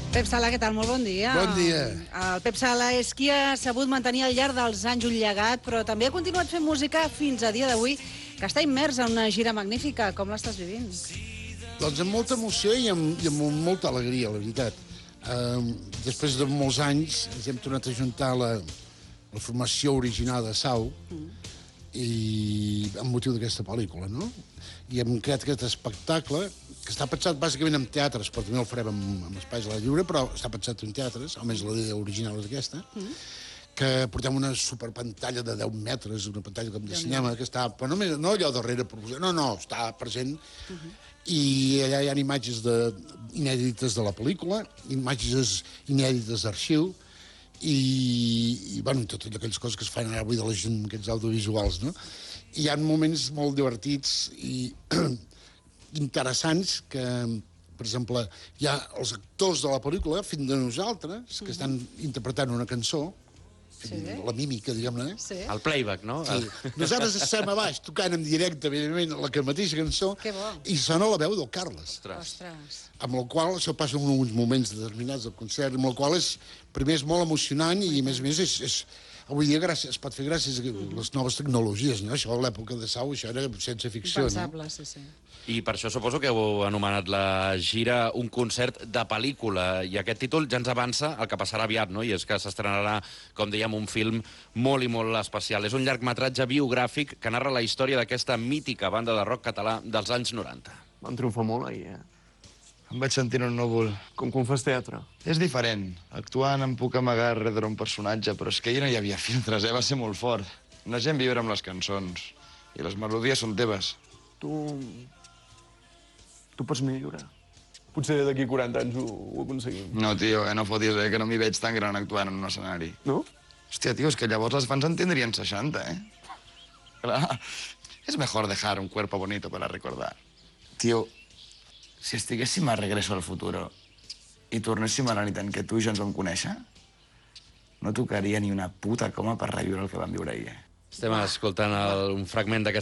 Pep Sala, què tal? Molt bon dia. Bon dia. El Pep Sala és qui ha sabut mantenir al llarg dels anys un llegat, però també ha continuat fent música fins a dia d'avui, que està immers en una gira magnífica. Com l'estàs vivint? Doncs amb molta emoció i amb molta alegria, la veritat. Després de molts anys ens hem tornat a juntar la formació original de Sau i amb motiu d'aquesta pel·lícula, no? I hem creat aquest espectacle que està pensat bàsicament en teatres, però també el farem amb espais a la lliure, però està pensat en teatres, almenys la idea original és aquesta, que portem una superpantalla de 10 metres, una pantalla com de cinema, que està, però no allò darrere, no, està present, i allà hi ha imatges inèdites de la pel·lícula, imatges inèdites d'arxiu, i bueno, totes aquelles coses que es fan ara avui de la gent, aquests audiovisuals, no? I hi ha moments molt divertits i interessants que, per exemple, hi ha els actors de la pel·lícula fent de nosaltres, que estan interpretant una cançó, la mímica, diguem-ne. El playback, no? Sí. Nosaltres estem a baix, tocant en directe, evidentment, la mateixa cançó, Que bo. i sona la veu del Carles. Ostres. Amb el qual això passa en uns moments determinats del concert, amb el qual primer és molt emocionant i, a més, avui dia es pot fer gràcies a les noves tecnologies, no? Això a l'època de Sau, això era ciència ficció, Impensable, no? sí. I per això suposo que heu anomenat la gira un concert de pel·lícula, i aquest títol ja ens avança el que passarà aviat, no? I és que s'estrenarà, com dèiem, un film molt i molt especial. És un llargmetratge biogràfic que narra la història d'aquesta mítica banda de rock català dels anys 90. Van triomfar molt ahir, Em vaig sentir en un núvol. Com quan fas teatre. És diferent. Actuant em puc amagar darrere un personatge, però és que ahir no hi havia filtres, va ser molt fort. La gent vibra amb les cançons. I les melodies són teves. Tu pots millorar. Potser d'aquí 40 anys ho aconseguim. No, tio, no fotis, que no m'hi veig tan gran actuant en un escenari. No? Hòstia, tio, és que llavors els fans en tindrien 60, Clar. És mejor dejar un cuerpo bonito para recordar. Tio, si estiguéssim a Regreso al Futuro i tornéssim a la nit en què tu i jo ens vam conèixer, no tocaria ni una puta coma per reviure el que vam viure ahir. Estem escoltant un fragment d'aquesta